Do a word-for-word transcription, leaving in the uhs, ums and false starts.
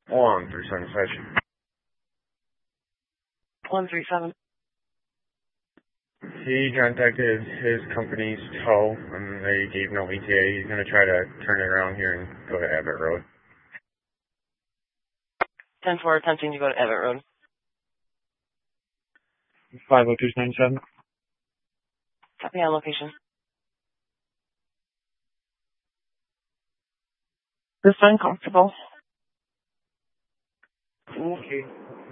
One three seven station. One three seven. He contacted his company's tow, and they gave no E T A. He's going to try to turn it around here and go to Abbott Road. ten four attempting to go to Abbott Road. five oh two nine seven. Copy on location. This uncomfortable. Okay.